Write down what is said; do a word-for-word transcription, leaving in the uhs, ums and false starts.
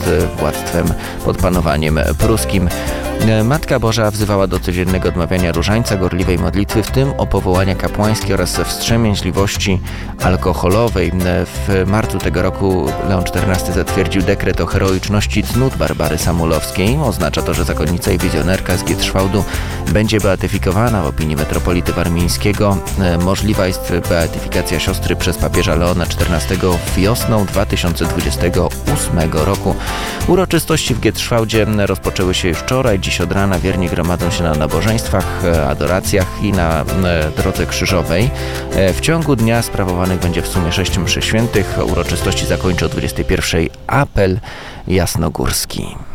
władztwem, pod panowaniem pruskim. Matka Boża wzywała do codziennego odmawiania różańca, gorliwej modlitwy, w tym o powołania kapłańskie oraz wstrzemięźliwości alkoholowej. W marcu tego roku Leon czternasty zatwierdził dekret o heroiczności cnót Barbary Samulowskiej. Oznacza to, że zakonnica i wizjonerka z Gietrzwałdu będzie beatyfikowana w opinii metropolity warmińskiego. Możliwa jest beatyfikacja siostry przez papieża Leona czternastego wiosną dwa tysiące dwudziestego ósmego roku. Uroczystości w Gietrzwałdzie rozpoczęły się już wczoraj. Dziś od rana wierni gromadzą się na nabożeństwach, adoracjach i na drodze krzyżowej. W ciągu dnia sprawowanych będzie w sumie sześć mszy świętych. Uroczystości zakończy o dwudziestej pierwszej apel jasnogórski.